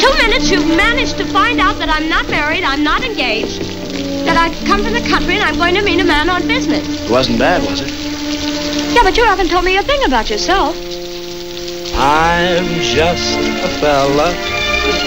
2 minutes, you've managed to find out that I'm not married, I'm not engaged, that I've come from the country and I'm going to meet a man on business. It wasn't bad, was it? Yeah, but you haven't told me a thing about yourself. I'm just a fella